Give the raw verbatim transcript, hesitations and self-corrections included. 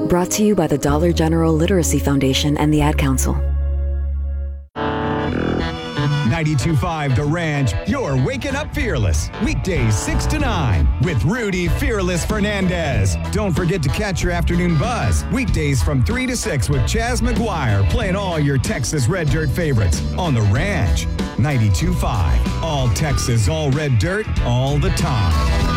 Brought to you by the Dollar General Literacy Foundation and the Ad Council. ninety-two point five The Ranch, you're waking up fearless. Weekdays six to nine with Rudy Fearless Fernandez. Don't forget to catch your afternoon buzz. Weekdays from three to six with Chaz McGuire playing all your Texas Red Dirt favorites on The Ranch. ninety-two point five All Texas, all red dirt, all the time.